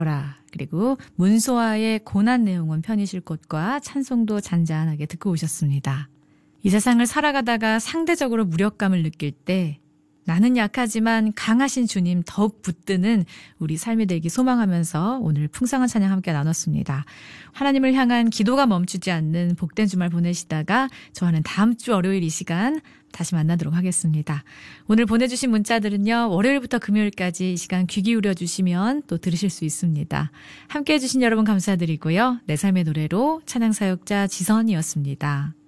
그리고 문소아의 고난 내용은 편히쉴 곳과 찬송도 잔잔하게 듣고 오셨습니다. 이 세상을 살아가다가 상대적으로 무력감을 느낄 때 나는 약하지만 강하신 주님 더욱 붙드는 우리 삶이 되기 소망하면서 오늘 풍성한 찬양 함께 나눴습니다. 하나님을 향한 기도가 멈추지 않는 복된 주말 보내시다가 저와는 다음 주 월요일 이 시간 다시 만나도록 하겠습니다. 오늘 보내주신 문자들은요. 월요일부터 금요일까지 이 시간 귀 기울여 주시면 또 들으실 수 있습니다. 함께해 주신 여러분 감사드리고요. 내 삶의 노래로 찬양 사역자 지선이었습니다.